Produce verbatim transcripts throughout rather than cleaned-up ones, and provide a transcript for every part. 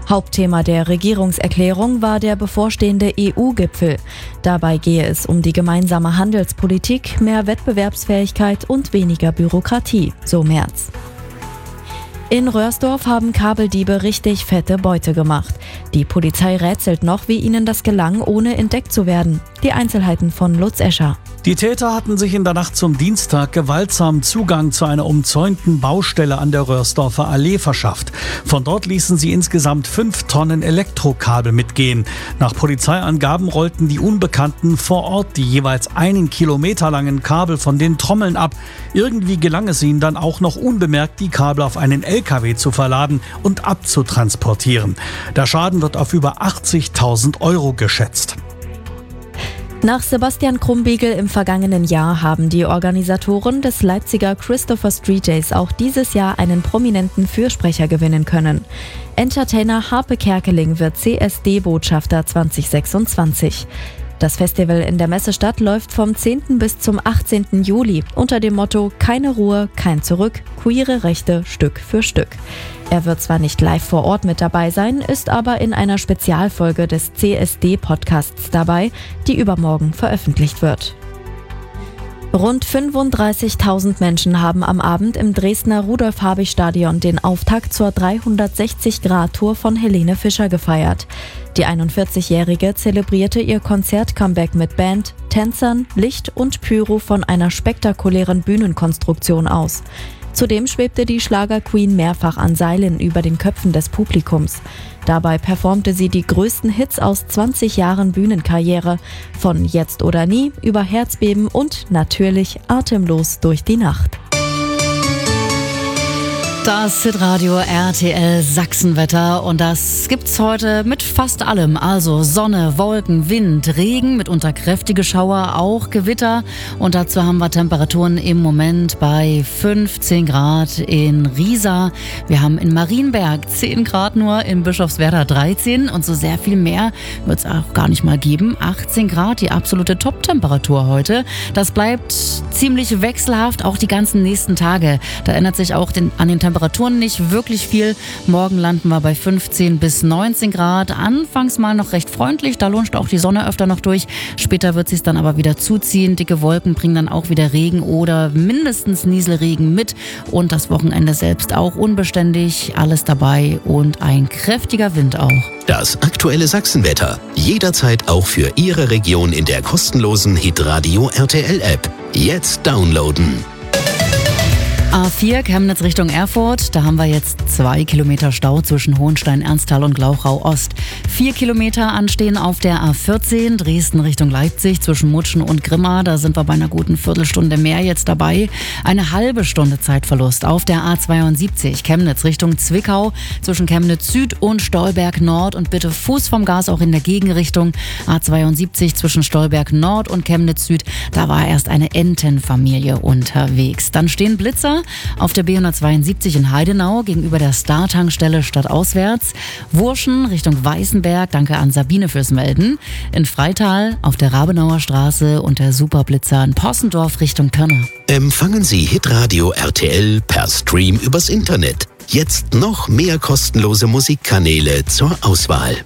Hauptthema der Regierungserklärung war der bevorstehende E U-Gipfel. Dabei gehe es um die gemeinsame Handelspolitik, mehr Wettbewerbsfähigkeit und weniger Bürokratie, so Merz. In Röhrsdorf haben Kabeldiebe richtig fette Beute gemacht. Die Polizei rätselt noch, wie ihnen das gelang, ohne entdeckt zu werden. Die Einzelheiten von Lutz Escher. Die Täter hatten sich in der Nacht zum Dienstag gewaltsam Zugang zu einer umzäunten Baustelle an der Röhrsdorfer Allee verschafft. Von dort ließen sie insgesamt fünf Tonnen Elektrokabel mitgehen. Nach Polizeiangaben rollten die Unbekannten vor Ort die jeweils einen Kilometer langen Kabel von den Trommeln ab. Irgendwie gelang es ihnen dann auch noch unbemerkt, die Kabel auf einen L K W zu verladen und abzutransportieren. Der Schaden wird auf über achtzigtausend Euro geschätzt. Nach Sebastian Krumbiegel im vergangenen Jahr haben die Organisatoren des Leipziger Christopher Street Days auch dieses Jahr einen prominenten Fürsprecher gewinnen können. Entertainer Harpe Kerkeling wird C S D-Botschafter zwanzig sechsundzwanzig. Das Festival in der Messestadt läuft vom zehnten bis zum achtzehnten Juli unter dem Motto Keine Ruhe, kein Zurück, queere Rechte Stück für Stück. Er wird zwar nicht live vor Ort mit dabei sein, ist aber in einer Spezialfolge des C S D-Podcasts dabei, die übermorgen veröffentlicht wird. Rund fünfunddreißigtausend Menschen haben am Abend im Dresdner Rudolf-Habich-Stadion den Auftakt zur dreihundertsechzig-Grad-Tour von Helene Fischer gefeiert. Die einundvierzigjährige zelebrierte ihr Konzert-Comeback mit Band, Tänzern, Licht und Pyro von einer spektakulären Bühnenkonstruktion aus. Zudem schwebte die Schlager-Queen mehrfach an Seilen über den Köpfen des Publikums. Dabei performte sie die größten Hits aus zwanzig Jahren Bühnenkarriere, von Jetzt oder Nie über Herzbeben und natürlich Atemlos durch die Nacht. Das Hitradio R T L Sachsenwetter und das gibt's heute mit fast allem. Also Sonne, Wolken, Wind, Regen, mitunter kräftige Schauer, auch Gewitter. Und dazu haben wir Temperaturen im Moment bei fünfzehn Grad in Riesa. Wir haben in Marienberg zehn Grad nur, in Bischofswerda dreizehn und so sehr viel mehr wird es auch gar nicht mal geben. achtzehn Grad, die absolute Top-Temperatur heute. Das bleibt ziemlich wechselhaft, auch die ganzen nächsten Tage. Da ändert sich auch den, an den Temperaturen Temperaturen nicht wirklich viel. Morgen landen wir bei fünfzehn bis neunzehn Grad. Anfangs mal noch recht freundlich, da lunscht auch die Sonne öfter noch durch. Später wird es sich dann aber wieder zuziehen. Dicke Wolken bringen dann auch wieder Regen oder mindestens Nieselregen mit. Und das Wochenende selbst auch unbeständig. Alles dabei und ein kräftiger Wind auch. Das aktuelle Sachsenwetter. Jederzeit auch für Ihre Region in der kostenlosen Hitradio R T L App. Jetzt downloaden. A vier Chemnitz Richtung Erfurt, da haben wir jetzt zwei Kilometer Stau zwischen Hohenstein, Ernsthal und Glauchau Ost. Vier Kilometer anstehen auf der A vierzehn Dresden Richtung Leipzig zwischen Mutschen und Grimma. Da sind wir bei einer guten Viertelstunde mehr jetzt dabei. Eine halbe Stunde Zeitverlust auf der A zweiundsiebzig Chemnitz Richtung Zwickau zwischen Chemnitz Süd und Stolberg Nord. Und bitte Fuß vom Gas auch in der Gegenrichtung. A zweiundsiebzig zwischen Stolberg Nord und Chemnitz Süd. Da war erst eine Entenfamilie unterwegs. Dann stehen Blitzer auf der B hundertzweiundsiebzig in Heidenau gegenüber der Star-Tankstelle stadtauswärts. Wurschen Richtung Weißenberg, danke an Sabine fürs Melden. In Freital auf der Rabenauer Straße und der Superblitzer in Possendorf Richtung Pirna. Empfangen Sie Hitradio R T L per Stream übers Internet. Jetzt noch mehr kostenlose Musikkanäle zur Auswahl.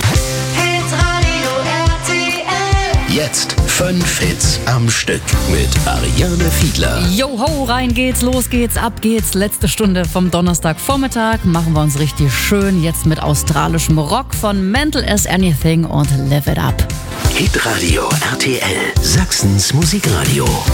Jetzt fünf Hits am Stück mit Ariane Fiedler. Joho, rein geht's, los geht's, ab geht's. Letzte Stunde vom Donnerstagvormittag. Machen wir uns richtig schön jetzt mit australischem Rock von Mental as Anything und Live It Up. Hitradio R T L, Sachsens Musikradio.